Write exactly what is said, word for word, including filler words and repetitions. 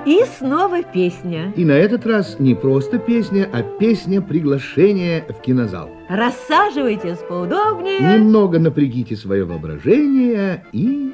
И снова песня. И на этот раз не просто песня, а песня приглашения в кинозал. Рассаживайтесь поудобнее. Немного напрягите свое воображение и...